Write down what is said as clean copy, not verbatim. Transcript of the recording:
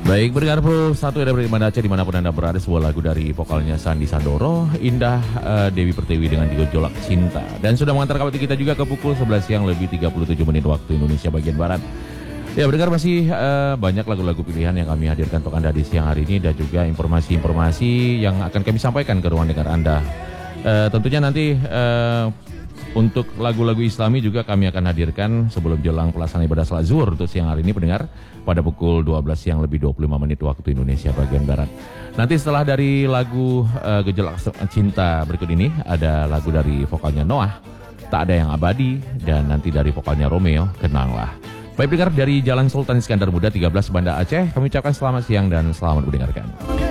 Baik, pendengar Pro 1 dari Banda Aceh dimanapun Anda berada, sebuah lagu dari vokalnya Sandi Sandoro, Indah Dewi Pertiwi dengan Gejolak Cinta. Dan sudah mengantar kawat kita juga ke pukul 11 siang lebih 37 menit waktu Indonesia bagian Barat. Ya, pendengar, masih banyak lagu-lagu pilihan yang kami hadirkan untuk Anda di siang hari ini, dan juga informasi-informasi yang akan kami sampaikan ke ruang dengar Anda. Tentunya nanti untuk lagu-lagu Islami juga kami akan hadirkan sebelum jelang pelaksanaan ibadah salat zuhur untuk siang hari ini, pendengar, pada pukul 12 siang lebih 25 menit waktu Indonesia bagian Barat. Nanti setelah dari lagu Gejolak Cinta berikut ini, ada lagu dari vokalnya Noah, Tak Ada Yang Abadi, dan nanti dari vokalnya Romeo, Kenanglah. Baik, pendengar, dari Jalan Sultan Iskandar Muda 13 Banda Aceh, kami ucapkan selamat siang dan selamat mendengarkan.